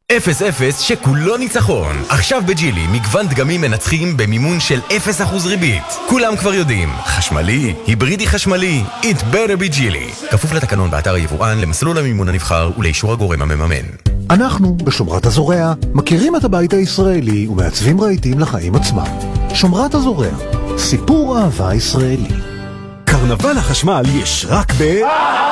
0-0 שכולו ניצחון. עכשיו בג'ילי מגוון דגמים מנצחים במימון של 0% ריבית. כולם כבר יודעים, חשמלי, היברידי חשמלי, it better be ג'ילי. כפוף לתקנון באתר היבואן, למסלול המימון הנבחר ולאישור הגורם המממן. אנחנו בשומרת הזורע מכירים את הבית הישראלי ומעצבים רהיטים לחיים עצמם. שומרת הזורע, סיפור אהבה ישראלי. קרנבל החשמל יש רק